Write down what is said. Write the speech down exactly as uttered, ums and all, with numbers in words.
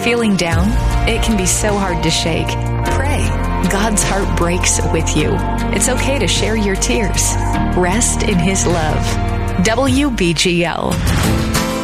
Feeling down? It can be so hard to shake. Pray. God's heart breaks with you. It's okay to share your tears. Rest in His love. W B G L.